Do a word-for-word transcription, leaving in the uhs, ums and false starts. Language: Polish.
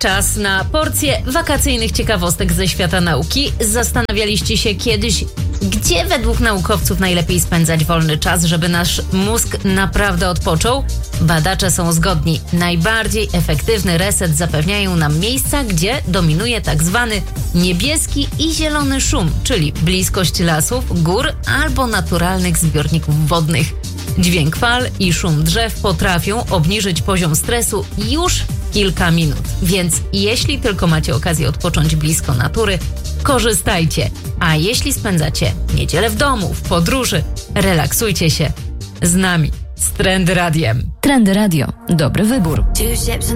Czas na porcję wakacyjnych ciekawostek ze świata nauki. Zastanawialiście się kiedyś, gdzie według naukowców najlepiej spędzać wolny czas, żeby nasz mózg naprawdę odpoczął? Badacze są zgodni. Najbardziej efektywny reset zapewniają nam miejsca, gdzie dominuje tak zwany niebieski i zielony szum, czyli bliskość lasów, gór albo naturalnych zbiorników wodnych. Dźwięk fal i szum drzew potrafią obniżyć poziom stresu już kilka minut. Więc jeśli tylko macie okazję odpocząć blisko natury, korzystajcie. A jeśli spędzacie niedzielę w domu, w podróży, relaksujcie się z nami, z Trendy Radiem. Trendy Radio. Dobry wybór.